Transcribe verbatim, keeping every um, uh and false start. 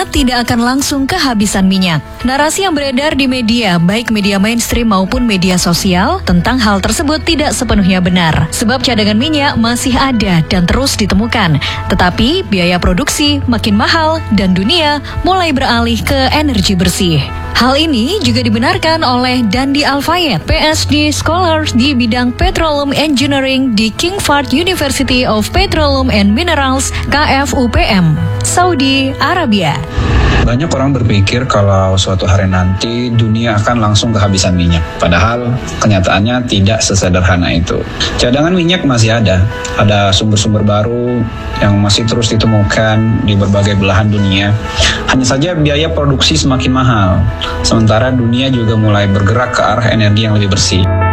dunia tidak akan langsung kehabisan minyak. Narasi yang beredar di media, baik media mainstream maupun media sosial, tentang hal tersebut tidak sepenuhnya benar. Sebab cadangan minyak masih ada dan terus ditemukan. Tetapi biaya produksi makin mahal dan dunia mulai beralih ke energi bersih. Hal ini juga dibenarkan oleh Dandi Al-Fayed, P H D Scholar di bidang Petroleum Engineering di King Fahd University of Petroleum and Minerals K F U P M, Saudi Arabia. Banyak orang berpikir kalau suatu hari nanti dunia akan langsung kehabisan minyak. Padahal kenyataannya tidak sesederhana itu. Cadangan minyak masih ada. Ada sumber-sumber baru yang masih terus ditemukan di berbagai belahan dunia. Hanya saja biaya produksi semakin mahal. Sementara dunia juga mulai bergerak ke arah energi yang lebih bersih.